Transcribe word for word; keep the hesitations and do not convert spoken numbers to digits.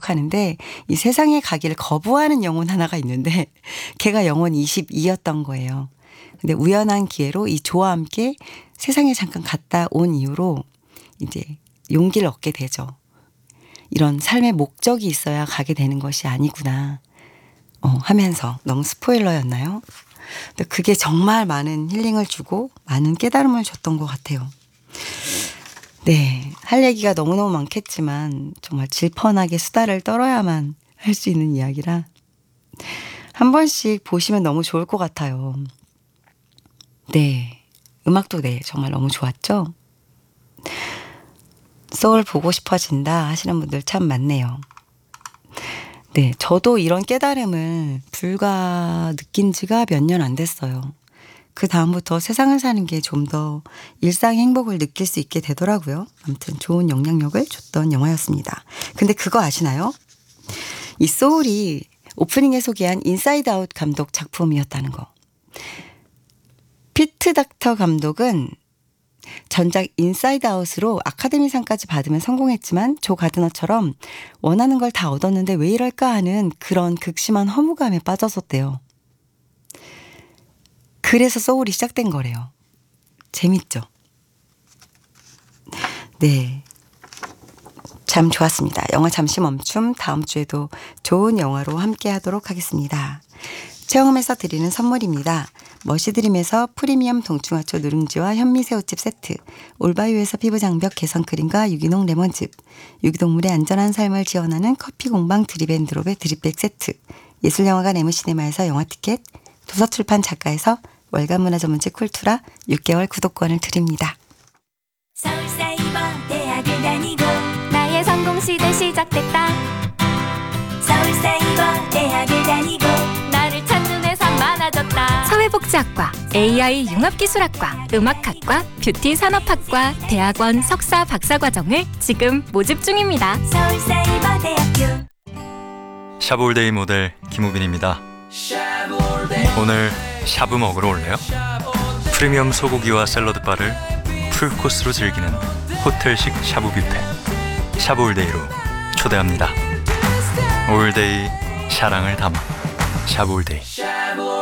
기억하는데 이 세상에 가기를 거부하는 영혼 하나가 있는데 걔가 영혼 이십이였던 거예요. 근데 우연한 기회로 이 조와 함께 세상에 잠깐 갔다 온 이후로 이제 용기를 얻게 되죠. 이런 삶의 목적이 있어야 가게 되는 것이 아니구나 어, 하면서 너무 스포일러였나요? 근데 그게 정말 많은 힐링을 주고 많은 깨달음을 줬던 것 같아요. 네, 할 얘기가 너무너무 많겠지만 정말 질펀하게 수다를 떨어야만 할 수 있는 이야기라 한 번씩 보시면 너무 좋을 것 같아요. 네, 음악도 네 정말 너무 좋았죠? 소울 보고 싶어진다 하시는 분들 참 많네요. 네, 저도 이런 깨달음을 불과 느낀 지가 몇 년 안 됐어요. 그 다음부터 세상을 사는 게 좀 더 일상의 행복을 느낄 수 있게 되더라고요. 아무튼 좋은 영향력을 줬던 영화였습니다. 근데 그거 아시나요? 이 소울이 오프닝에 소개한 인사이드 아웃 감독 작품이었다는 거. 피트 닥터 감독은 전작 인사이드 아웃으로 아카데미상까지 받으면 성공했지만 조 가드너처럼 원하는 걸 다 얻었는데 왜 이럴까 하는 그런 극심한 허무감에 빠졌었대요. 그래서 소울이 시작된 거래요. 재밌죠? 네, 참 좋았습니다. 영화 잠시 멈춤 다음 주에도 좋은 영화로 함께 하도록 하겠습니다. 체험에서 드리는 선물입니다. 머시드림에서 프리미엄 동충하초 누룽지와 현미새우칩 세트, 올바이오에서 피부장벽 개선크림과 유기농 레몬즙, 유기동물의 안전한 삶을 지원하는 커피공방 드립앤드롭의 드립백 세트, 예술영화관 에무시네마에서 영화티켓, 도서출판 작가에서 월간문화전문지 쿨투라 육 개월 구독권을 드립니다. 서울사이버대학을 다니고 나의 성공시대 시작됐다. 서울사이버대학을 다니고 나를 찾는 회사 많아졌다. 사회복지학과, 에이아이 융합기술학과, 음악학과, 뷰티산업학과, 대학원 석사 박사과정을 지금 모집 중입니다. 서울사이버대학교. 샤브올데이 모델 김우빈입니다. 오늘 샤브 먹으러 올래요? 프리미엄 소고기와 샐러드바를 풀코스로 즐기는 호텔식 샤브 뷔페 샤브올데이로 초대합니다. 올데이 샤랑을 담아 샤브올데이.